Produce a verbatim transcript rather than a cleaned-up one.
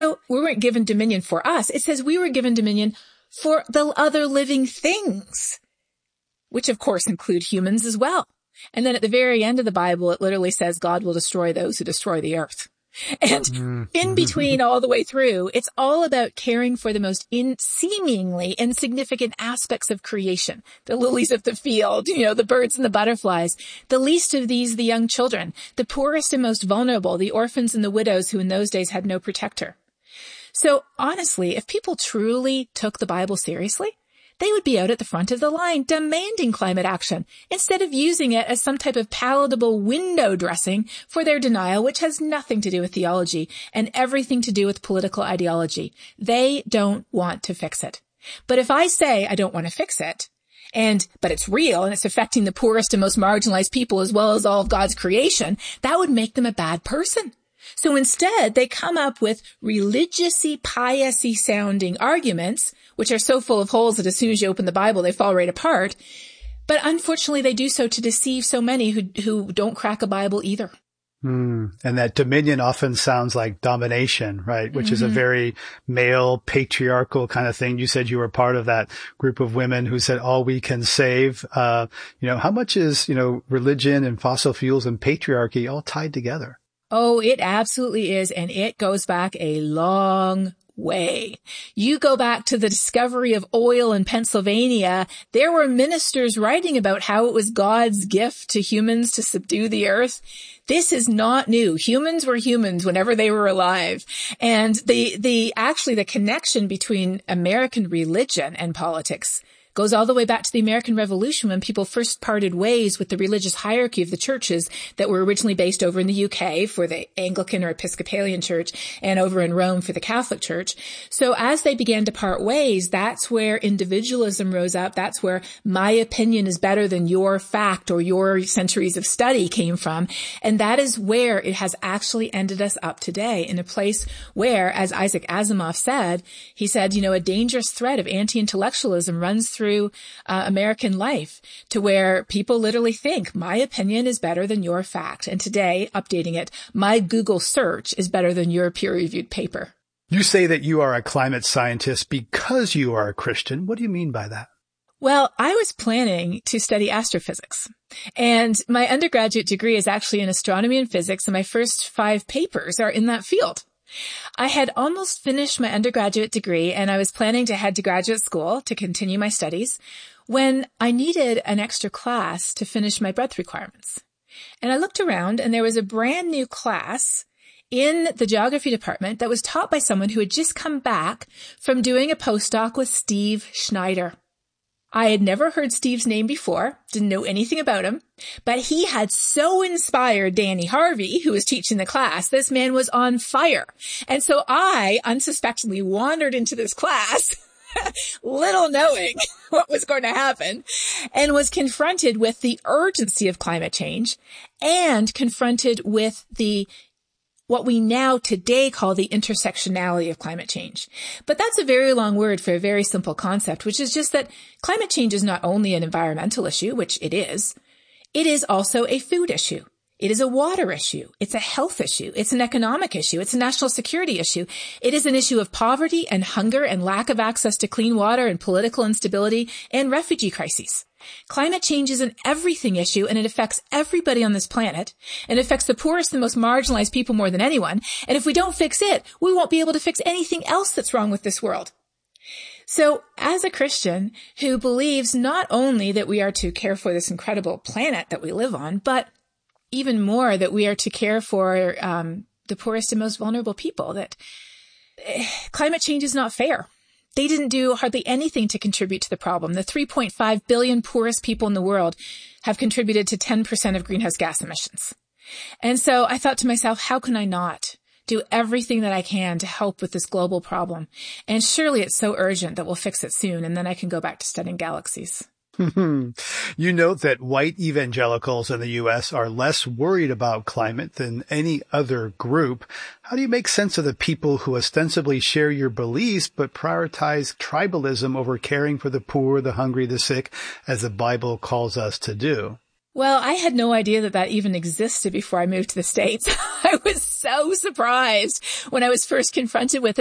we weren't given dominion for us. It says we were given dominion for the other living things, which of course include humans as well. And then at the very end of the Bible, it literally says God will destroy those who destroy the earth. And in between all the way through, it's all about caring for the most in seemingly insignificant aspects of creation. The lilies of the field, you know, the birds and the butterflies. The least of these, the young children. The poorest and most vulnerable, the orphans and the widows who in those days had no protector. So honestly, if people truly took the Bible seriously, they would be out at the front of the line demanding climate action instead of using it as some type of palatable window dressing for their denial, which has nothing to do with theology and everything to do with political ideology. They don't want to fix it. But if I say I don't want to fix it, and but it's real and it's affecting the poorest and most marginalized people as well as all of God's creation, that would make them a bad person. So instead, they come up with religious-y, pious-y sounding arguments, which are so full of holes that as soon as you open the Bible, they fall right apart. But unfortunately, they do so to deceive so many who, who don't crack a Bible either. Mm. And that dominion often sounds like domination, right? Which mm-hmm. is a very male, patriarchal kind of thing. You said you were part of that group of women who said all we can save. Uh, you know, how much is, you know, religion and fossil fuels and patriarchy all tied together? Oh, it absolutely is. And it goes back a long way. You go back to the discovery of oil in Pennsylvania. There were ministers writing about how it was God's gift to humans to subdue the earth. This is not new. Humans were humans whenever they were alive. And the, the, actually the connection between American religion and politics goes all the way back to the American Revolution when people first parted ways with the religious hierarchy of the churches that were originally based over in the U K for the Anglican or Episcopalian church and over in Rome for the Catholic Church. So as they began to part ways, that's where individualism rose up. That's where my opinion is better than your fact or your centuries of study came from. And that is where it has actually ended us up today, in a place where, as Isaac Asimov said, he said, you know, a dangerous thread of anti-intellectualism runs through through uh, American life, to where people literally think my opinion is better than your fact. And today, updating it, my Google search is better than your peer-reviewed paper. You say that you are a climate scientist because you are a Christian. What do you mean by that? Well, I was planning to study astrophysics, and my undergraduate degree is actually in astronomy and physics, and my first five papers are in that field. I had almost finished my undergraduate degree, and I was planning to head to graduate school to continue my studies when I needed an extra class to finish my breadth requirements. And I looked around, and there was a brand new class in the geography department that was taught by someone who had just come back from doing a postdoc with Steve Schneider. I had never heard Steve's name before, didn't know anything about him, but he had so inspired Danny Harvey, who was teaching the class. This man was on fire. And so I unsuspectingly wandered into this class, little knowing what was going to happen, and was confronted with the urgency of climate change and confronted with the what we now today call the intersectionality of climate change. But that's a very long word for a very simple concept, which is just that climate change is not only an environmental issue, which it is, it is also a food issue. It is a water issue. It's a health issue. It's an economic issue. It's a national security issue. It is an issue of poverty and hunger and lack of access to clean water and political instability and refugee crises. Climate change is an everything issue, and it affects everybody on this planet. And it affects the poorest and most marginalized people more than anyone. And if we don't fix it, we won't be able to fix anything else that's wrong with this world. So as a Christian who believes not only that we are to care for this incredible planet that we live on, but even more that we are to care for um, the poorest and most vulnerable people, that uh, climate change is not fair. They didn't do hardly anything to contribute to the problem. The three point five billion poorest people in the world have contributed to ten percent of greenhouse gas emissions. And so I thought to myself, how can I not do everything that I can to help with this global problem? And surely it's so urgent that we'll fix it soon, and then I can go back to studying galaxies. You note that white evangelicals in the U S are less worried about climate than any other group. How do you make sense of the people who ostensibly share your beliefs but prioritize tribalism over caring for the poor, the hungry, the sick, as the Bible calls us to do? Well, I had no idea that that even existed before I moved to the States. I was so surprised when I was first confronted with it.